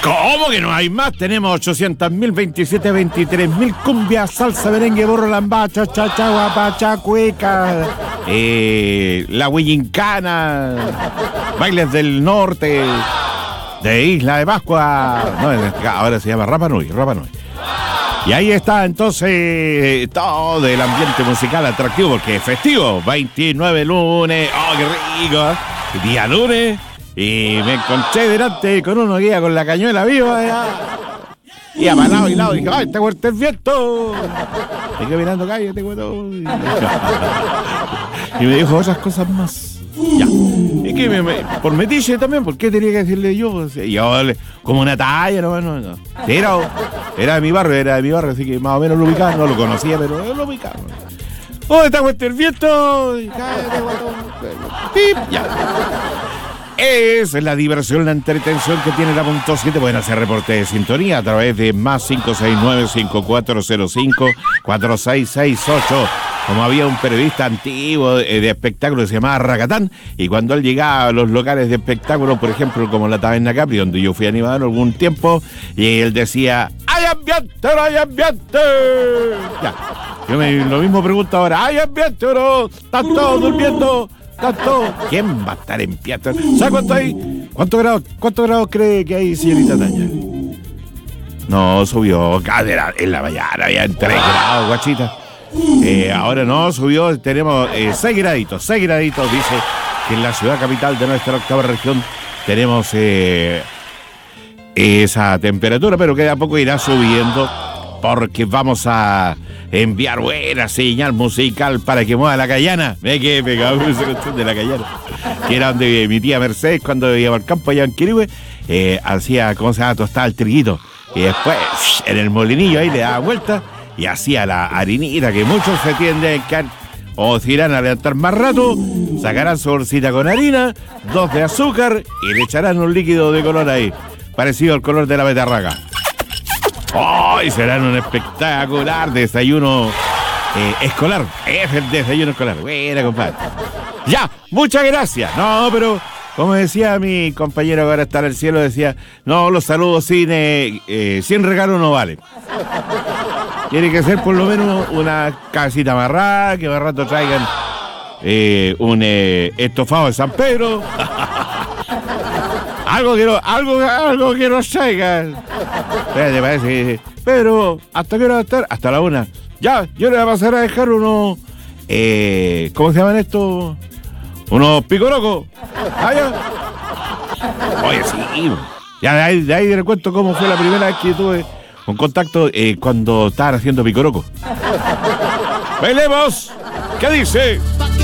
¿Cómo que no hay más? Tenemos 800.000, 27, 23.000 cumbias, salsa, merengue, burro, lambá, cha-cha-cha, guapacha, cueca, la huillincana, bailes del norte, de Isla de Pascua, no, ahora se llama Rapa Nui. Y ahí está entonces todo el ambiente musical atractivo porque es festivo, 29 lunes, ¡oh, qué rico! Día lunes. Y me encontré delante con uno que iba con la cañuela viva. Y para lado y lado dije, ¡ay, te fuerte el viento! Me quedé mirando, cállate, güey. Y me dijo otras cosas más. Ya. Es que por metiche también, ¿por qué tenía que decirle yo? Y yo, como una talla, no. Era de mi barrio, así que más o menos lo ubicaba, no lo conocía, pero lo ubicaba. ¡Oh, está fuerte el viento! ¡Cállate, güey! Ya. Esa es la diversión, la entretención que tiene la punto 7. Pueden hacer reporte de sintonía a través de más 569-5405-4668. Como había un periodista antiguo de espectáculos que se llamaba Racatán, y cuando él llegaba a los locales de espectáculos, por ejemplo, como la Taberna Capri, donde yo fui animador algún tiempo, y él decía, ¡hay ambiente, no hay ambiente! Ya. Yo lo mismo pregunto ahora, ¿hay ambiente o no? ¿Están todos durmiendo? ¿Tanto? ¿Quién va a estar en pie? ¿Sabe cuánto hay? ¿Cuántos grados cree que hay, señorita Tania? No, subió. En la mañana había en 3 grados, guachita. Ahora no, subió. Tenemos 6 graditos. 6 graditos, dice que en la ciudad capital de nuestra octava región tenemos esa temperatura, pero que de a poco irá subiendo porque vamos a enviar buena señal musical para que mueva la Cayana. Me quedé pegado con esa cuestión de la Cayana, que era donde mi tía Mercedes, cuando iba al campo allá en Quirihue, hacía, ¿cómo se llama?, tostada el triguito, y después en el molinillo ahí le daba vuelta y hacía la harinita que muchos se tienden a quedar o se irán a levantar más rato, sacarán su bolsita con harina, 2 de azúcar y le echarán un líquido de color ahí, parecido al color de la betarraga. ¡Ay! Serán un espectacular desayuno escolar. Es el desayuno escolar. Buena, compadre. Ya, muchas gracias. No, pero como decía mi compañero que ahora está en el cielo, decía, no, los saludos sin regalo no valen. Tiene que ser por lo menos una casita amarrada, que más rato traigan un estofado de San Pedro. Algo que nos traigan. Espérate, parece que... Pero, ¿hasta qué hora va a estar? Hasta la 1. Ya, yo le voy a pasar a dejar unos... ¿cómo se llaman estos? Unos picorocos. Ya. Oye, sí. Ya de ahí le cuento cómo fue la primera vez que tuve un contacto cuando estaban haciendo picoroco. ¡Bailemos! ¿Qué dice?